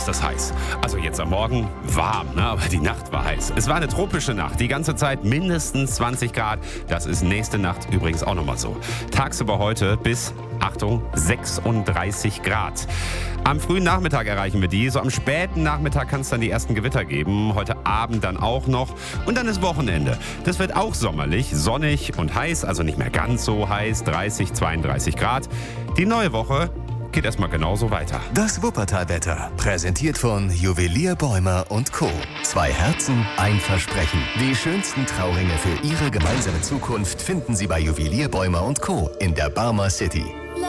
ist das heiß. Also jetzt am Morgen warm, ne? Aber die Nacht war heiß. Es war eine tropische Nacht. Die ganze Zeit mindestens 20 Grad. Das ist nächste Nacht übrigens auch nochmal so. Tagsüber heute bis, Achtung, 36 Grad. Am frühen Nachmittag erreichen wir die. So am späten Nachmittag kann es dann die ersten Gewitter geben. Heute Abend dann auch noch. Und dann ist Wochenende. Das wird auch sommerlich, sonnig und heiß. Also nicht mehr ganz so heiß. 30, 32 Grad. Die neue Woche geht erstmal genauso weiter. Das Wuppertal-Wetter, präsentiert von Juwelier Bäumer & Co. 2 Herzen, ein Versprechen. Die schönsten Trauringe für Ihre gemeinsame Zukunft finden Sie bei Juwelier Bäumer & Co. in der Barmer City.